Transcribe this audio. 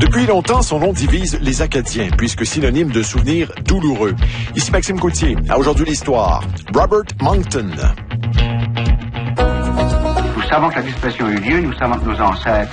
Depuis longtemps, son nom divise les Acadiens, puisque synonyme de souvenirs douloureux. Ici Maxime Coutier. À Aujourd'hui l'Histoire. Robert Monckton. Nous savons que la disparition a eu lieu, nous savons que nos ancêtres